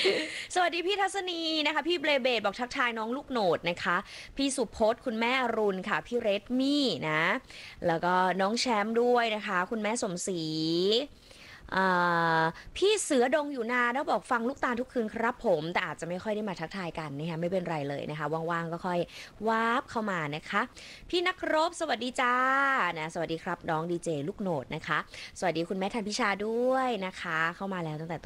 สวัสดีพี่ทัศนีนะคะพี่เบลเบดบอกทักทายน้องลูกโหนดนะคะพี่สุพจน์คุณแม่อรุณค่ะพี่เรดมี่นะแล้วก็น้องแชมป์ด้วยนะคะคุณแม่สมศรีอ่าพี่เสือดงอยู่นาแล้วบอกฟังลูกตาลทุกคืนครับผมแต่อาจจะไม่ค่อยได้มาทักทายกันนะคะไม่เป็นไรเลยนะคะว่างๆก็ค่อยวาร์ปเข้ามานะคะพี่นักรบสวัสดีจ้านะสวัสดีครับน้องดีเจลูกโหนดนะคะสวัสดีคุณแม่ธันพิชาด้วยนะคะเข้ามาแล้วตั้งแต่